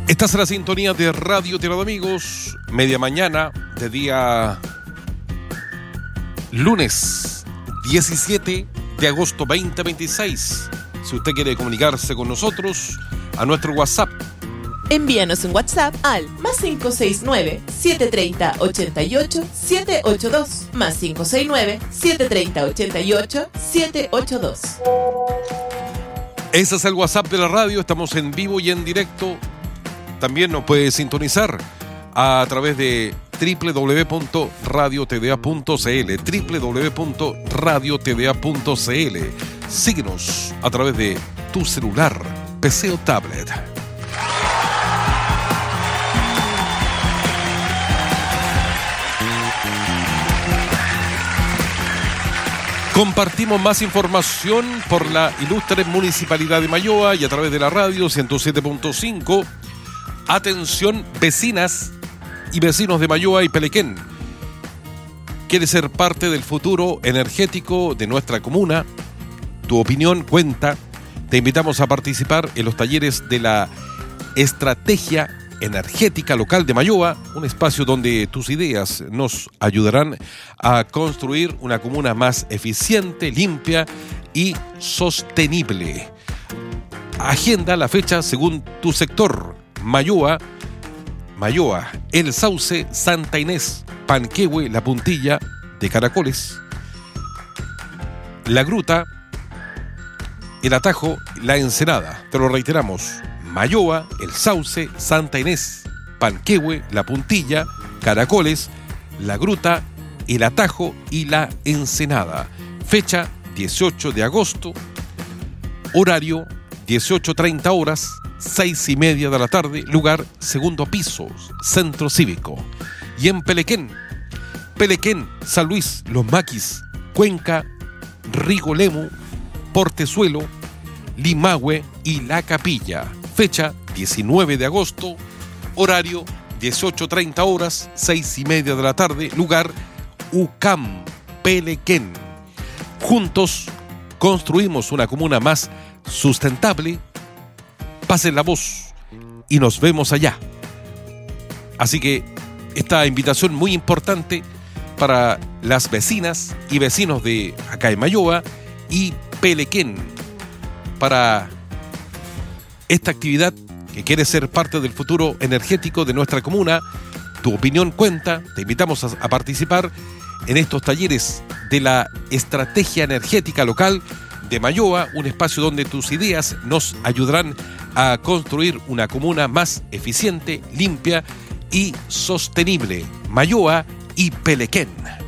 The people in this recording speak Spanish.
Estás en la sintonía de Radio Tierra de Amigos, media mañana de día lunes 17 de agosto 2026. Si usted quiere comunicarse con nosotros, a nuestro WhatsApp. Envíanos un WhatsApp al +569-730-88-782, +569-730-88-782. Ese es el WhatsApp de la radio, estamos en vivo y en directo. También nos puede sintonizar a través de www.radiotda.cl, www.radiotda.cl. Síguenos a través de tu celular, PC o tablet. Compartimos más información por la ilustre Municipalidad de Malloa y a través de la radio 107.5. Atención, vecinas y vecinos de Malloa y Pelequén. ¿Quieres ser parte del futuro energético de nuestra comuna? Tu opinión cuenta. Te invitamos a participar en los talleres de la Estrategia Energética Local de Malloa, un espacio donde tus ideas nos ayudarán a construir una comuna más eficiente, limpia y sostenible. Agenda la fecha según tu sector. Malloa, El Sauce, Santa Inés, Panquehue, La Puntilla de Caracoles, La Gruta, El Atajo, La Ensenada. Te lo reiteramos: Malloa, El Sauce, Santa Inés, Panquehue, La Puntilla, Caracoles, La Gruta, El Atajo y La Ensenada. Fecha 18 de agosto, horario 18:30 horas, 6:30 de la tarde, lugar segundo piso, Centro Cívico. Y en Pelequén, San Luis, Los Maquis, Cuenca, Rigolemu, Portezuelo, Limahue y La Capilla. Fecha 19 de agosto, horario 18:30 horas, 6:30 de la tarde, lugar UCAM, Pelequén. Juntos construimos una comuna más sustentable. Pasen la voz y nos vemos allá. Así que esta invitación muy importante para las vecinas y vecinos de acá en Malloa y Pelequén, para esta actividad que quiere ser parte del futuro energético de nuestra comuna. Tu opinión cuenta. Te invitamos a participar en estos talleres de la Estrategia Energética Local de Malloa, un espacio donde tus ideas nos ayudarán a construir una comuna más eficiente, limpia y sostenible. Malloa y Pelequén.